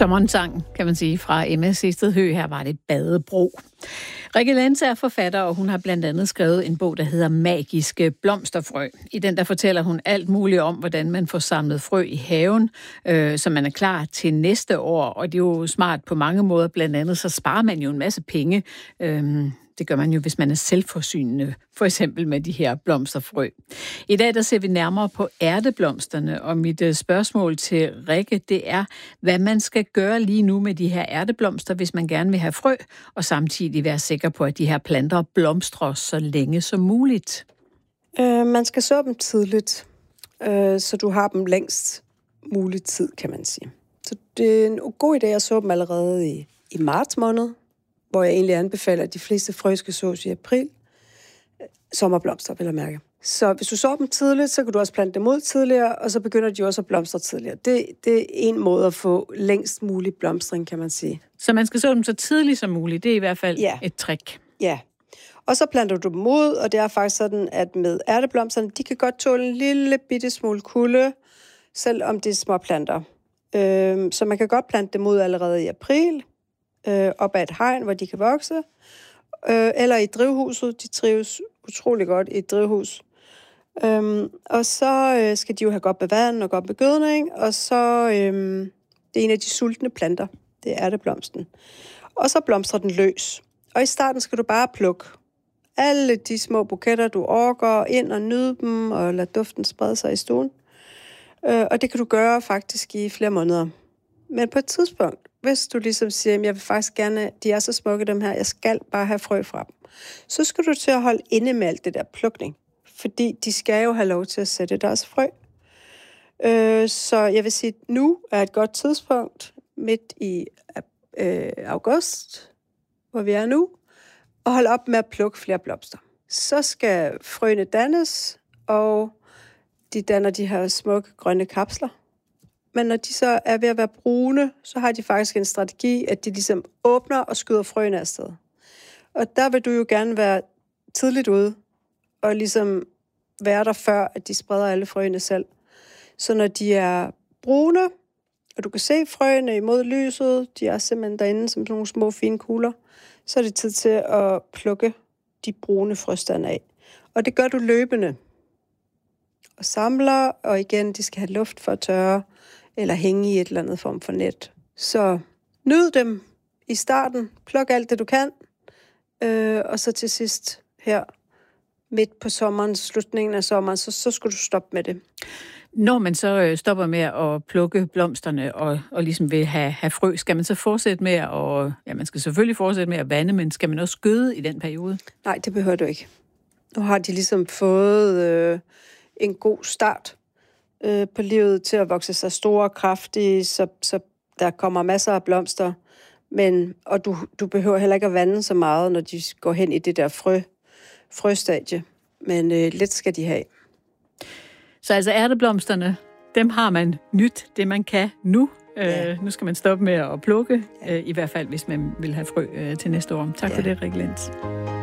Sommerens sang, kan man sige, fra Emma Sestedhø. Her var det Badebro. Rikke Lense er forfatter, og hun har blandt andet skrevet en bog, der hedder Magiske blomsterfrø. I den der fortæller hun alt muligt om, hvordan man får samlet frø i haven, så man er klar til næste år. Og det er jo smart på mange måder. Blandt andet så sparer man jo en masse penge. Det gør man jo, hvis man er selvforsynende, for eksempel med de her blomsterfrø. I dag der ser vi nærmere på ærteblomsterne, og mit spørgsmål til Rikke, det er, hvad man skal gøre lige nu med de her ærteblomster, hvis man gerne vil have frø, og samtidig være sikker på, at de her planter blomstrer så længe som muligt. Man skal så dem tidligt, så du har dem længst mulig tid, kan man sige. Så det er en god idé at så dem allerede i marts måned, hvor jeg egentlig anbefaler, at de fleste frø skal sås i april. Sommerblomster, vil jeg mærke. Så hvis du sår dem tidligt, så kan du også plante dem ud tidligere, og så begynder de også at blomstre tidligere. Det er en måde at få længst mulig blomstring, kan man sige. Så man skal så dem så tidligt som muligt. Det er i hvert fald et trick. Ja. Og så planter du dem ud, og det er faktisk sådan, at med ærteblomsterne, de kan godt tåle en lille bitte smule kulde, selvom det er små planter. Så man kan godt plante dem ud allerede i april, op ad et hegn, hvor de kan vokse, eller i drivhuset. De trives utrolig godt i et drivhus. Og så skal de jo have godt med vand og godt med gødning, og så det er en af de sultne planter, det er ærteblomsten. Og så blomstrer den løs. Og i starten skal du bare plukke alle de små buketter, du orker, ind og nyde dem, og lade duften sprede sig i stuen. Og det kan du gøre faktisk i flere måneder. Men på et tidspunkt, hvis du ligesom siger, at jeg vil faktisk gerne, de er så smukke dem her, jeg skal bare have frø fra dem, så skal du til at holde inde med alt det der plukning. Fordi de skal jo have lov til at sætte deres frø. Så jeg vil sige, at nu er et godt tidspunkt, midt i august, hvor vi er nu, og holde op med at plukke flere blomster. Så skal frøene dannes, og de danner de her smukke grønne kapsler. Men når de så er ved at være brune, så har de faktisk en strategi, at de ligesom åbner og skyder frøene afsted. Og der vil du jo gerne være tidligt ude, og ligesom være der før, at de spreder alle frøene selv. Så når de er brune, og du kan se frøene imod lyset, de er simpelthen derinde som sådan nogle små fine kugler, så er det tid til at plukke de brune frøstande af. Og det gør du løbende. Og samler, og igen, de skal have luft for at tørre, eller hænge i et eller andet form for net. Så nyd dem i starten, pluk alt det du kan, og så til sidst her, midt på sommeren, slutningen af sommeren, så skal du stoppe med det. Når man så stopper med at plukke blomsterne og ligesom vil have frø, skal man så fortsætte med man skal selvfølgelig fortsætte med at vande, men skal man også gøde i den periode? Nej, det behøver du ikke. Nu har de ligesom fået en god start på livet til at vokse sig store og kraftige, så der kommer masser af blomster, og du behøver heller ikke at vande så meget, når de går hen i det der frøstadie, men lidt skal de have. Så altså ærteblomsterne, dem har man nyt, det man kan nu. Ja. Nu skal man stoppe med at plukke, i hvert fald hvis man vil have frø til næste år. Tak for det, Rikke Lense.